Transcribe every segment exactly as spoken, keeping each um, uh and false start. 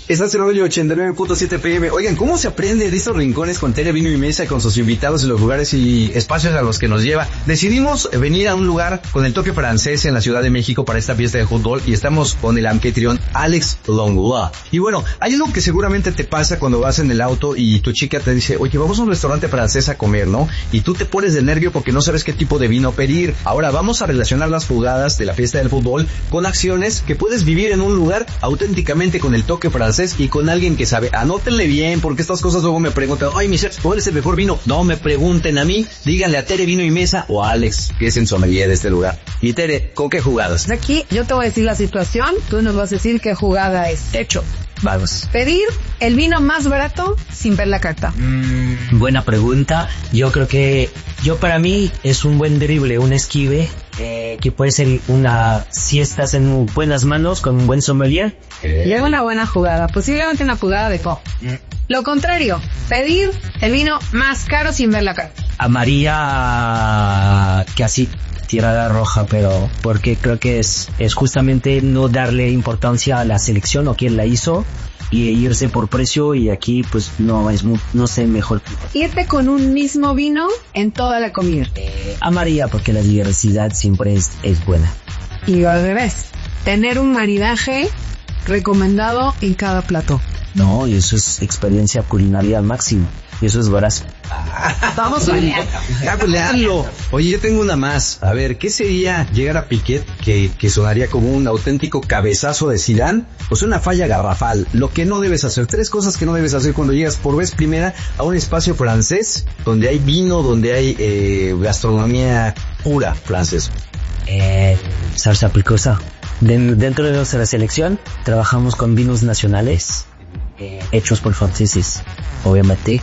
Estás en Hoyo ochenta y nueve punto siete P M. Oigan, ¿cómo se aprende de estos rincones con Tere Vino y Mesa, con sus invitados en los lugares y espacios a los que nos lleva? Decidimos venir a un lugar con el toque francés en la Ciudad de México para esta fiesta de fútbol y estamos con el anfitrión Alex Langlois. Y bueno, hay algo que seguramente te pasa cuando vas en el auto y tu chica te dice, oye, vamos a un restaurante francés a comer, ¿no? Y tú te pones de nervio porque no sabes qué tipo de vino pedir. Ahora vamos a relacionar las jugadas de la fiesta del fútbol con acciones que puedes vivir en un lugar auténticamente con el toque francés y con alguien que sabe. Anótenle bien, porque estas cosas luego me preguntan, ay, mi chef, ¿cuál es el mejor vino? No me pregunten a mí, díganle a Tere Vino y Mesa o a Alex, que es en sommelier de este lugar. Y Tere, ¿con qué jugadas? Aquí yo te voy a decir la situación, tú nos vas a decir qué jugada es. Hecho. Vamos. Pedir el vino más barato sin ver la carta. Mm, buena pregunta. Yo creo que, yo para mí es un buen drible, un esquive, eh, que puede ser una, si estás en buenas manos con un buen sommelier. Eh. Llega una buena jugada, posiblemente una jugada de co. Mm. Lo contrario, pedir el vino más caro sin ver la carta. Amarilla casi tirada roja, pero porque creo que es, es justamente no darle importancia a la selección o quién la hizo y irse por precio, y aquí pues no es muy, no sé, mejor irte con un mismo vino en toda la comida. Eh, amarilla, porque la diversidad siempre es, es buena. Y al revés, tener un maridaje recomendado en cada plato. No, y eso es experiencia culinaria al máximo. Y eso es barato. Vamos a leerlo. Oye, yo tengo una más. A ver, ¿qué sería llegar a Piquet, que, que sonaría como un auténtico cabezazo de Zidane? Pues una falla garrafal. Lo que no debes hacer. Tres cosas que no debes hacer cuando llegas por vez primera a un espacio francés, donde hay vino, donde hay eh, gastronomía pura francesa. Eh, salsa picosa. De, dentro de nuestra selección trabajamos con vinos nacionales, eh, hechos por franceses, obviamente.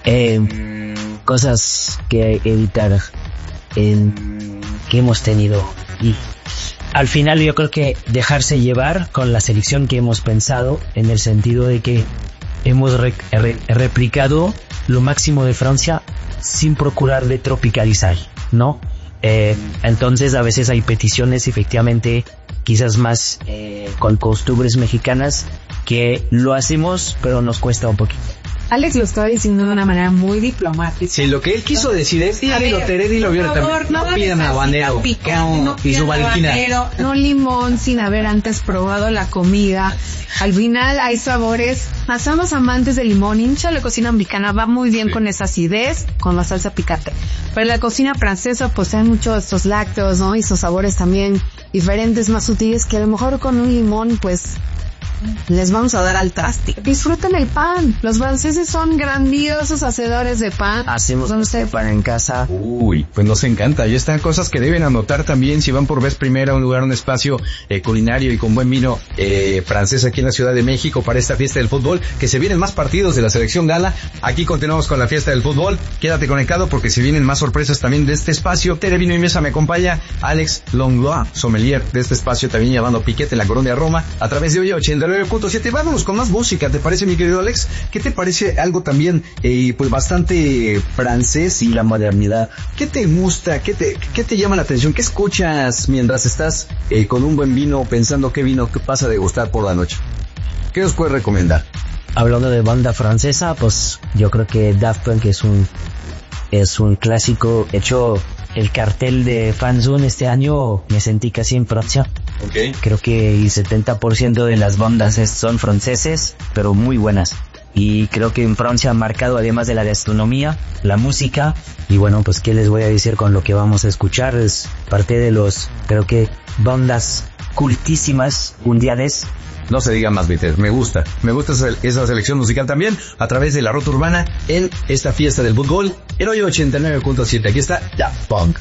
Eh, cosas que evitar eh, que hemos tenido, y al final yo creo que dejarse llevar con la selección que hemos pensado, en el sentido de que hemos re, re, replicado lo máximo de Francia sin procurar de tropicalizar, ¿no? Eh, entonces a veces hay peticiones efectivamente quizás más eh, con costumbres mexicanas, que lo hacemos pero nos cuesta un poquito. Alex lo estaba diciendo de una manera muy diplomática. Sí, lo que él quiso decir es, dilo, Tere, dilo abiertamente. No pidan habanero, y su valquina. No limón sin haber antes probado la comida. Al final hay sabores. Somos amantes del limón. Hincha, la cocina mexicana va muy bien sí. con esa acidez, con la salsa picante. Pero la cocina francesa posee mucho de estos lácteos, ¿no? Y sus sabores también diferentes, más sutiles, que a lo mejor con un limón, pues les vamos a dar al traste. Disfruten el pan. Los franceses son grandiosos hacedores de pan. Hacemos este pan en casa. Uy, pues nos encanta. Y están cosas que deben anotar también si van por vez primera a un lugar, un espacio eh, culinario y con buen vino eh, francés aquí en la Ciudad de México para esta fiesta del fútbol, que se vienen más partidos de la selección gala. Aquí continuamos con la fiesta del fútbol. Quédate conectado porque se vienen más sorpresas también de este espacio. Tere Vino y Mesa me acompaña. Alex Langlois, sommelier de este espacio, también llamando Piquet en la Colonia Roma, a través de Hoy ochenta y nueve punto siete. Vámonos con más música, ¿te parece, mi querido Alex? ¿Qué te parece algo también eh, pues bastante francés y la modernidad? ¿Qué te gusta? ¿Qué te, qué te llama la atención? ¿Qué escuchas mientras estás eh, con un buen vino pensando qué vino que pasa a degustar por la noche? ¿Qué nos puedes recomendar? Hablando de banda francesa, pues yo creo que Daft Punk es un es un clásico. Hecho el cartel de Fanzone este año, me sentí casi en Francia. Okay. Creo que el setenta por ciento de las bandas son franceses, pero muy buenas. Y creo que en Francia han marcado, además de la gastronomía, la música. Y bueno, pues qué les voy a decir con lo que vamos a escuchar. Es parte de los, creo que, bandas cultísimas mundiales. No se diga más, Viter. Me gusta. Me gusta esa, esa selección musical también a través de la Ruta Urbana en esta fiesta del fútbol en Hoy ochenta y nueve punto siete. Aquí está Daft Punk.